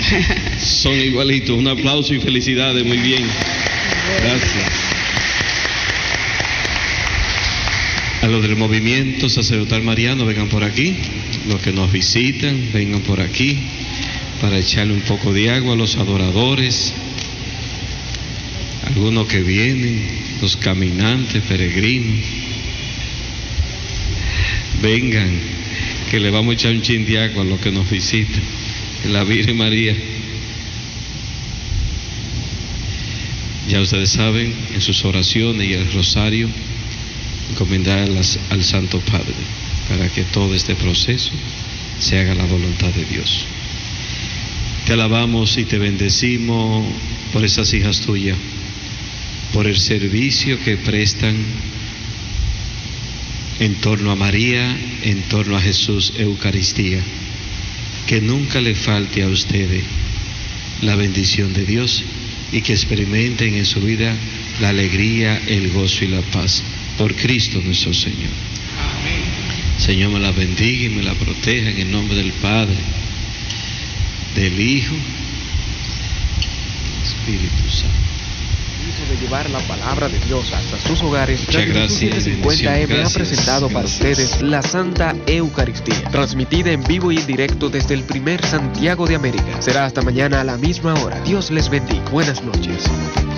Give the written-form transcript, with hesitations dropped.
Son igualitos. Un aplauso y felicidades. Muy bien. Gracias. A los del movimiento sacerdotal mariano, vengan por aquí. Los que nos visitan, vengan por aquí para echarle un poco de agua a los adoradores. Algunos que vienen, los caminantes, peregrinos. Vengan, que le vamos a echar un chin de agua a los que nos visitan. La Virgen María. Ya ustedes saben, en sus oraciones y el rosario, encomendarlas al Santo Padre, para que todo este proceso se haga la voluntad de Dios. Te alabamos y te bendecimos por esas hijas tuyas, por el servicio que prestan en torno a María, en torno a Jesús, Eucaristía. Que nunca le falte a ustedes la bendición de Dios y que experimenten en su vida la alegría, el gozo y la paz. Por Cristo nuestro Señor. Amén. Señor, me la bendiga y me la proteja en el nombre del Padre, del Hijo, del Espíritu Santo. De llevar la palabra de Dios hasta sus hogares, muchas gracias. 50M ha presentado para ustedes la Santa Eucaristía, transmitida en vivo y en directo desde el primer Santiago de América. Será hasta mañana a la misma hora. Dios les bendiga. Buenas noches.